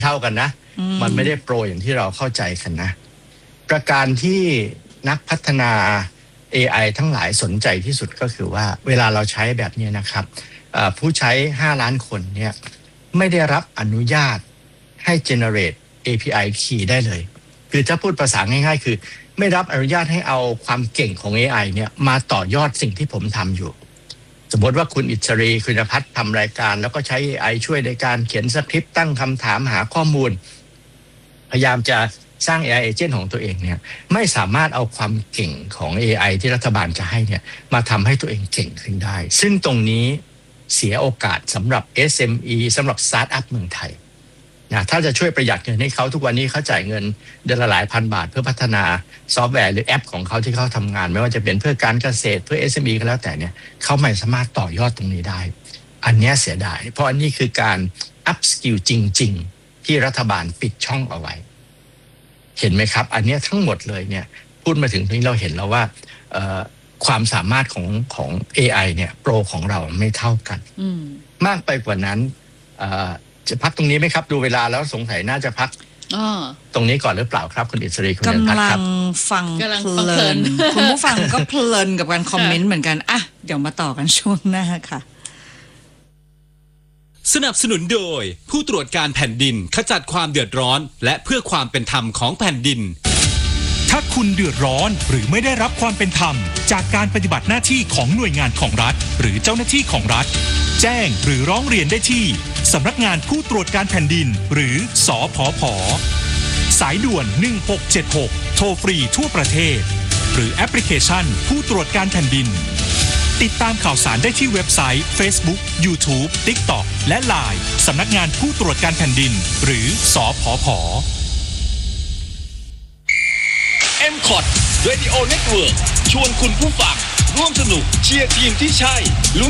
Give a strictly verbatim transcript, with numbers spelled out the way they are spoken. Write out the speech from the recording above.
เท่ากันนะมันไม่ได้โปรอย่างที่เราเข้าใจกันนะประการที่นักพัฒนา เอ ไอ ทั้งหลายสนใจที่สุดก็คือว่าเวลาเราใช้แบบนี้นะครับผู้ใช้ห้าล้านคนเนี่ยไม่ได้รับอนุญาตให้ generate เอ พี ไอ key ได้เลยคือถ้าพูดภาษาง่ายๆคือไม่รับอนุญาตให้เอาความเก่งของ เอ ไอ เนี่ยมาต่อยอดสิ่งที่ผมทำอยู่สมมติว่าคุณอิสรีคุณพัฒน์ทำรายการแล้วก็ใช้ เอ ไอ ช่วยในการเขียนสคริปต์ตั้งคำถามหาข้อมูลพยายามจะสร้าง เอ ไอ agent ของตัวเองเนี่ยไม่สามารถเอาความเก่งของ เอ ไอ ที่รัฐบาลจะให้เนี่ยมาทำให้ตัวเองเก่งขึ้นได้ซึ่งตรงนี้เสียโอกาสสำหรับ เอส เอ็ม อี สำหรับสตาร์ทอัพเมืองไทยนะถ้าจะช่วยประหยัดเงินให้เขาทุกวันนี้เขาจ่ายเงินเดือนละหลายพันบาทเพื่อพัฒนาซอฟต์แวร์หรือแอปของเขาที่เขาทำงานไม่ว่าจะเป็นเพื่อการเกษตรเพื่อ เอส เอ็ม อี ก็แล้วแต่เนี่ยเขาไม่สามารถต่อยอดตรงนี้ได้อันนี้เสียดายเพราะอันนี้คือการ up skill จริงๆที่รัฐบาลปิดช่องเอาไว้เห็นไหมครับอันนี้ทั้งหมดเลยเนี่ยพูดมาถึงตรงนี้เราเห็นแล้วว่าความสามารถของของ เอ ไอ เนี่ยโปรของเราไม่เท่ากันมากไปกว่านั้นจะพักตรงนี้ไหมครับดูเวลาแล้วสงสัยน่าจะพักตรงนี้ก่อนหรือเปล่าครับคุณอิสรีคุณกำลังฟังเพลินคุณผู้ฟังก็เพลินกับการคอมเมนต์เหมือนกันอ่ะเดี๋ยวมาต่อกันช่วงหน้าค่ะสนับสนุนโดยผู้ตรวจการแผ่นดินขจัดความเดือดร้อนและเพื่อความเป็นธรรมของแผ่นดินถ้าคุณเดือดร้อนหรือไม่ได้รับความเป็นธรรมจากการปฏิบัติหน้าที่ของหน่วยงานของรัฐหรือเจ้าหน้าที่ของรัฐแจ้งหรือร้องเรียนได้ที่สำนักงานผู้ตรวจการแผ่นดินหรือสผผ.สายด่วนหนึ่งหกเจ็ดหกโทรฟรีทั่วประเทศหรือแอปพลิเคชันผู้ตรวจการแผ่นดินติดตามข่าวสารได้ที่เว็บไซต์ Facebook YouTube TikTok และ ไลน์ สำนักงานผู้ตรวจการแผ่นดินหรือสผผ. เอ็ม คอท Radio Network ชวนคุณผู้ฟังร่วมสนุกเชียร์ทีมที่ใช่ลุ้น